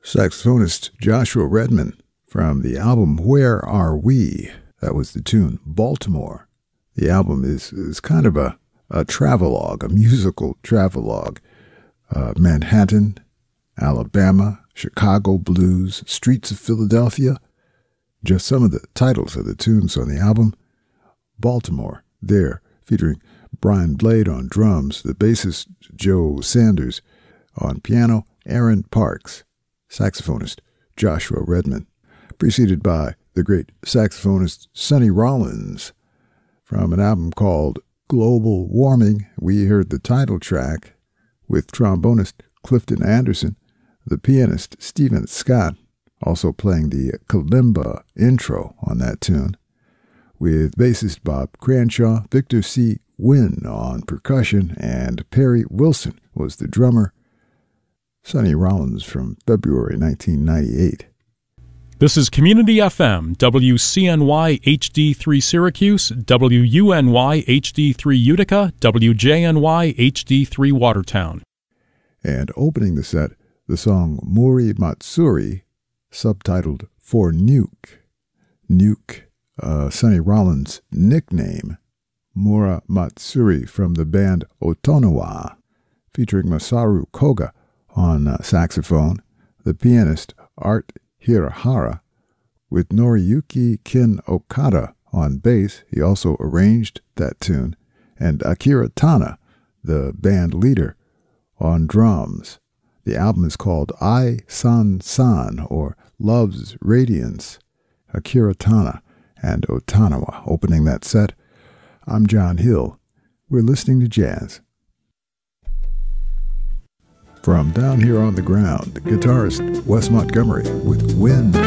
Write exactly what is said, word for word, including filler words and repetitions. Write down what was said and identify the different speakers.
Speaker 1: Saxophonist Joshua Redman from the album Where Are We? That was the tune Baltimore. The album is, is kind of a, a travelogue, a musical travelogue. Uh, Manhattan, Alabama, Chicago blues, streets of Philadelphia. Just some of the titles of the tunes on the album. Baltimore, there, featuring Brian Blade on drums, the bassist Joe Sanders on piano, Aaron Parks, saxophonist Joshua Redman, preceded by the great saxophonist Sonny Rollins. From an album called Global Warming, we heard the title track with trombonist Clifton Anderson, the pianist Stephen Scott, also playing the kalimba intro on that tune, with bassist Bob Cranshaw, Victor C. Wynn on percussion, and Perry Wilson was the drummer. Sonny Rollins from February nineteen ninety-eight.
Speaker 2: This is Community F M, W C N Y H D three Syracuse, W U N Y H D three Utica, W J N Y H D three Watertown.
Speaker 1: And opening the set, the song Muri Matsuri, subtitled For Nuke. Nuke, uh, Sonny Rollins' nickname. Mura Matsuri from the band Otonawa, featuring Masaru Koga on uh, saxophone, the pianist Art Hirahara, with Noriyuki Kin Okada on bass. He also arranged that tune, and Akira Tana, the band leader, on drums. The album is called I San San, or Love's Radiance. Akira Tana and Otonawa opening that set. I'm John Hill. We're listening to jazz. From down here on the ground, guitarist Wes Montgomery with Wind.